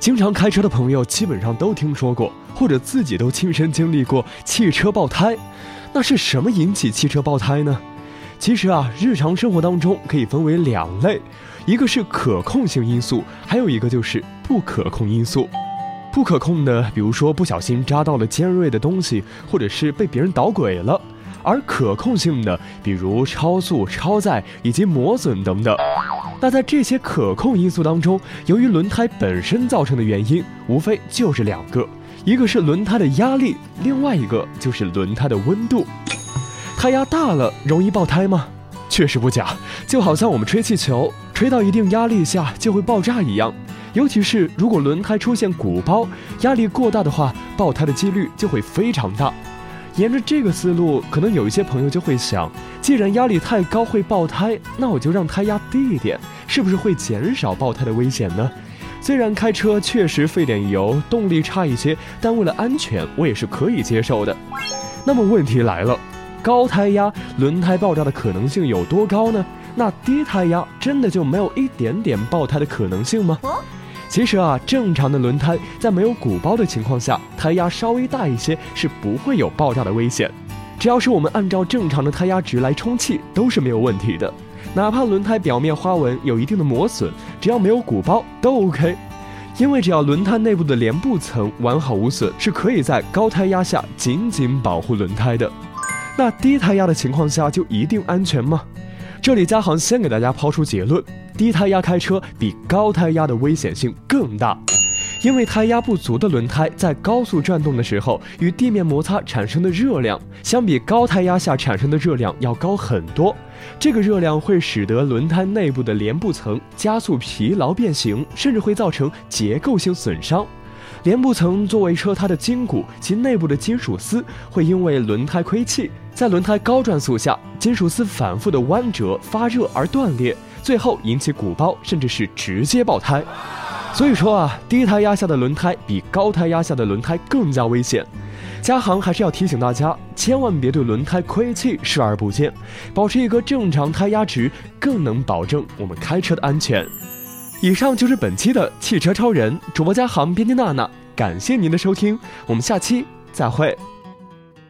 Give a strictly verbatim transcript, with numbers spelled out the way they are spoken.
经常开车的朋友基本上都听说过，或者自己都亲身经历过汽车爆胎。那是什么引起汽车爆胎呢？其实啊，日常生活当中可以分为两类，一个是可控性因素，还有一个就是不可控因素。不可控的，比如说不小心扎到了尖锐的东西，或者是被别人捣鬼了；而可控性的，比如超速、超载以及磨损等等。那在这些可控因素当中，由于轮胎本身造成的原因，无非就是两个，一个是轮胎的压力，另外一个就是轮胎的温度。胎压大了容易爆胎吗？确实不假，就好像我们吹气球，吹到一定压力下就会爆炸一样。尤其是如果轮胎出现鼓包，压力过大的话，爆胎的几率就会非常大。沿着这个思路，可能有一些朋友就会想，既然压力太高会爆胎，那我就让胎压低一点，是不是会减少爆胎的危险呢？虽然开车确实费点油，动力差一些，但为了安全，我也是可以接受的。那么问题来了，高胎压轮胎爆炸的可能性有多高呢？那低胎压真的就没有一点点爆胎的可能性吗？其实啊，正常的轮胎在没有鼓包的情况下，胎压稍微大一些是不会有爆炸的危险。只要是我们按照正常的胎压值来充气，都是没有问题的。哪怕轮胎表面花纹有一定的磨损，只要没有鼓包都 OK。因为只要轮胎内部的帘布层完好无损，是可以在高胎压下紧紧保护轮胎的。那低胎压的情况下就一定安全吗？这里嘉航先给大家抛出结论，低胎压开车比高胎压的危险性更大。因为胎压不足的轮胎在高速转动的时候，与地面摩擦产生的热量，相比高胎压下产生的热量要高很多。这个热量会使得轮胎内部的帘布层加速疲劳变形，甚至会造成结构性损伤。帘布层作为车胎的筋骨，其内部的金属丝会因为轮胎亏气，在轮胎高转速下，金属丝反复的弯折发热而断裂，最后引起鼓包，甚至是直接爆胎。所以说啊，低胎压下的轮胎比高胎压下的轮胎更加危险。嘉航还是要提醒大家，千万别对轮胎亏气视而不见，保持一个正常胎压值，更能保证我们开车的安全。以上就是本期的汽车超人，主播嘉航，编辑娜娜，感谢您的收听，我们下期再会。